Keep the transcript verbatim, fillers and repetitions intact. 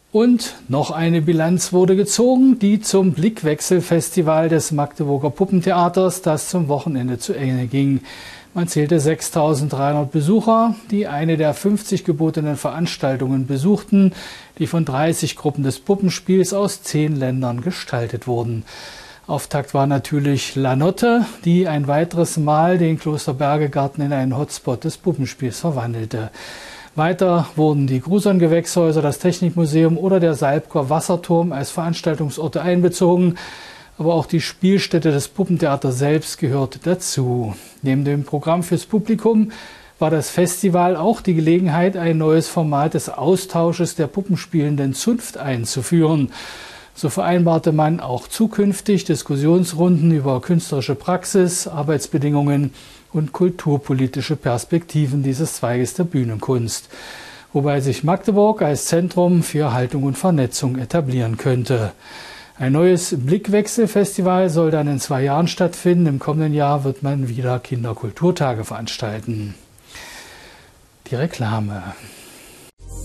Und noch eine Bilanz wurde gezogen, die zum Blickwechsel-Festival des Magdeburger Puppentheaters, das zum Wochenende zu Ende ging. Man zählte sechstausenddreihundert Besucher, die eine der fünfzig gebotenen Veranstaltungen besuchten, die von dreißig Gruppen des Puppenspiels aus zehn Ländern gestaltet wurden. Auftakt war natürlich La Notte, die ein weiteres Mal den Klosterbergegarten in einen Hotspot des Puppenspiels verwandelte. Weiter wurden die Gruson-Gewächshäuser, das Technikmuseum oder der Salbker Wasserturm als Veranstaltungsorte einbezogen. Aber auch die Spielstätte des Puppentheaters selbst gehörte dazu. Neben dem Programm fürs Publikum war das Festival auch die Gelegenheit, ein neues Format des Austausches der puppenspielenden Zunft einzuführen. So vereinbarte man auch zukünftig Diskussionsrunden über künstlerische Praxis, Arbeitsbedingungen und kulturpolitische Perspektiven dieses Zweiges der Bühnenkunst, wobei sich Magdeburg als Zentrum für Haltung und Vernetzung etablieren könnte. Ein neues Blickwechsel-Festival soll dann in zwei Jahren stattfinden. Im kommenden Jahr wird man wieder Kinderkulturtage veranstalten. Die Reklame.